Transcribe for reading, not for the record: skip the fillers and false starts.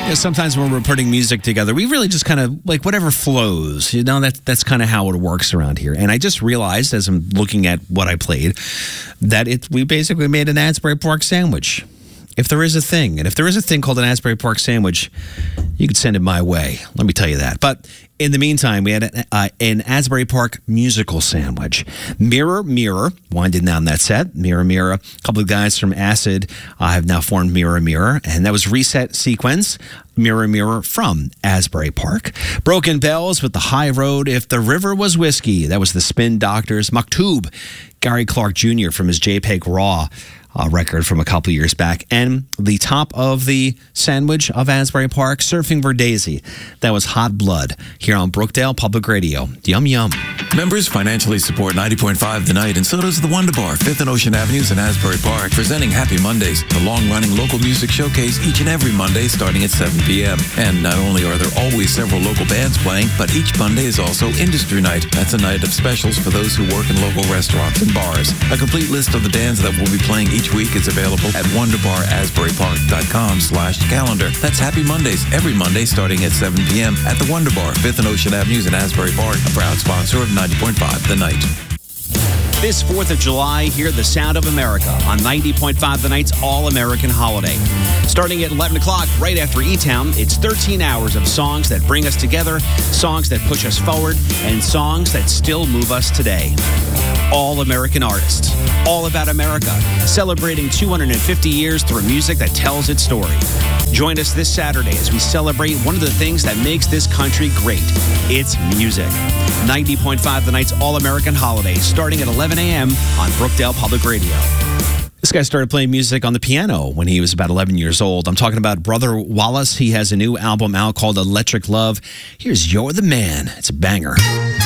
Sometimes when we're putting music together, we really just kind of like whatever flows. That's kind of how it works around here. And I just realized as I'm looking at what I played that we basically made an Asbury Park sandwich. If there is a thing, and if there is a thing called an Asbury Park sandwich, you could send it my way. Let me tell you that. But in the meantime, we had an Asbury Park musical sandwich. Mirror, Mirror, winding down that set. Mirror, Mirror. A couple of guys from Acid have now formed Mirror, Mirror. And that was Reset Sequence, Mirror, Mirror from Asbury Park. Broken Bells with The High Road, If the River Was Whiskey. That was the Spin Doctors. Maktub, Gary Clark Jr. from his JPEG Raw record from a couple years back. And the top of the sandwich of Asbury Park, Surfing Verdazy. That was Hot Blood here on Brookdale Public Radio. Yum, yum. Members financially support 90.5 The Night, and so does the Wonder Bar, 5th and Ocean Avenues in Asbury Park, presenting Happy Mondays, the long-running local music showcase each and every Monday starting at 7 p.m. And not only are there always several local bands playing, but each Monday is also Industry Night. That's a night of specials for those who work in local restaurants and bars. A complete list of the bands that will be playing each week is available at wonderbarasburypark.com/calendar. That's Happy Mondays, every Monday starting at 7 p.m. at the Wonder Bar, 5th and Ocean Avenues in Asbury Park, a proud sponsor of 90.5 The Night. This 4th of July, hear the sound of America on 90.5 The Night's All-American Holiday. Starting at 11 o'clock, right after E-Town, it's 13 hours of songs that bring us together, songs that push us forward, and songs that still move us today. All-American artists, all about America, celebrating 250 years through music that tells its story. Join us this Saturday as we celebrate one of the things that makes this country great. It's music. 90.5 The Night's All-American Holiday, starting at 11 a.m. on Brookdale Public Radio. This guy started playing music on the piano when he was about 11 years old. I'm talking about Brother Wallace. He has a new album out called Electric Love. Here's You're the Man. It's a banger.